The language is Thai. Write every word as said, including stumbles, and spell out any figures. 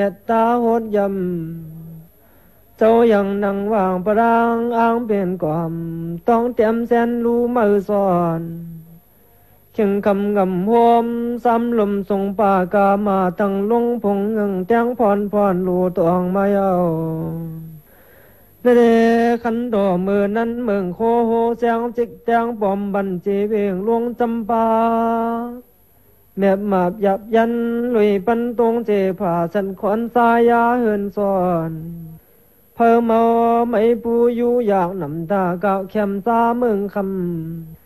ตาโหดยำเจ้ายังนั่งวางปรางอ้างเป็นความต้องเตรียมแสนรู้มือสอนเข่งคำงำหวมซ้ำลมทรงป่ากามาตั้งลงพงเงิงแจ้งพรพรรู้ตัวองมาเอาเดขันดอมือนั้นเมืองโคโหแสงจิกแตงปอมบันจีเวงลวงจำปาแมบมาบหยับยันลุยปันตรงเจผ่าสันขอนสายาเฮินซ้อนเพิ่มเอาไม่ปูอยู่อยากนำตาเก่าเข้มซาเมืองคำ